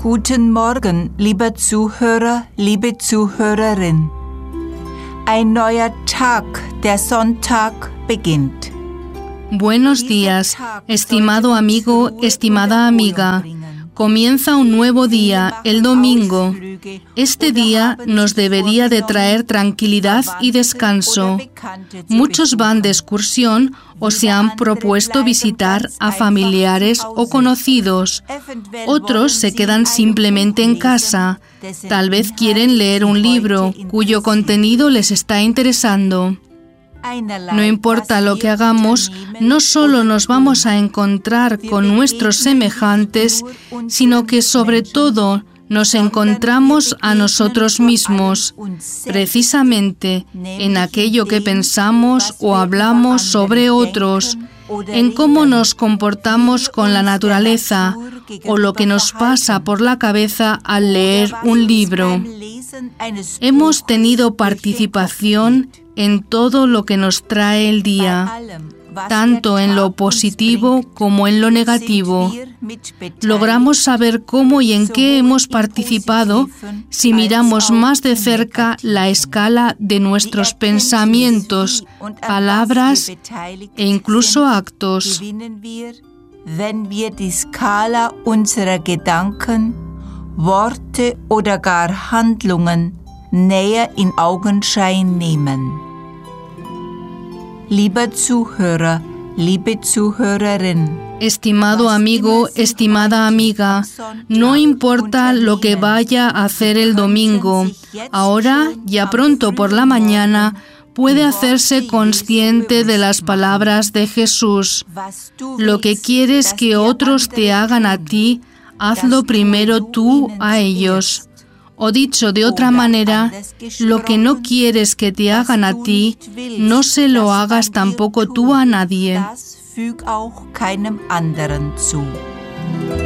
Guten Morgen, lieber Zuhörer, liebe Zuhörerin. Ein neuer Tag, der Sonntag, beginnt. Buenos días, estimado amigo, estimada amiga. Comienza un nuevo día, el domingo. Este día nos debería de traer tranquilidad y descanso. Muchos van de excursión o se han propuesto visitar a familiares o conocidos. Otros se quedan simplemente en casa. Tal vez quieren leer un libro cuyo contenido les está interesando. No importa lo que hagamos, no solo nos vamos a encontrar con nuestros semejantes, sino que sobre todo nos encontramos a nosotros mismos, precisamente en aquello que pensamos o hablamos sobre otros, en cómo nos comportamos con la naturaleza o lo que nos pasa por la cabeza al leer un libro. Hemos tenido participación en todo lo que nos trae el día, tanto en lo positivo como en lo negativo. Logramos saber cómo y en qué hemos participado si miramos más de cerca la escala de nuestros pensamientos, palabras e incluso actos. Wenn wir die Skala unserer Gedanken, Worte oder gar Handlungen näher in Augenschein nehmen. Lieber Zuhörer, liebe Zuhörerin. Estimado amigo, estimada amiga, no importa lo que vaya a hacer el domingo, ahora, ya pronto por la mañana, puede hacerse consciente de las palabras de Jesús. Lo que quieres que otros te hagan a ti, hazlo primero tú a ellos. O dicho de otra manera, lo que no quieres que te hagan a ti, no se lo hagas tampoco tú a nadie.